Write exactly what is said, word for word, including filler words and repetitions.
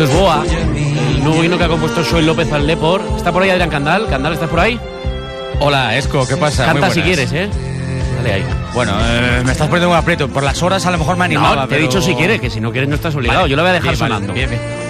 Esto es Boa, el nuevo himno que ha compuesto Xoel López al Depor. ¿Está por ahí Adrián Candal? ¿Candal, estás por ahí? Hola, Esco, ¿qué pasa? Canta si quieres, ¿eh? Dale ahí. Bueno, eh, me estás poniendo un aprieto. Por las horas a lo mejor me animaba. No, te pero... he dicho si quieres, que si no quieres no estás obligado. Vale, yo lo voy a dejar bien, sonando. Vale, bien, bien.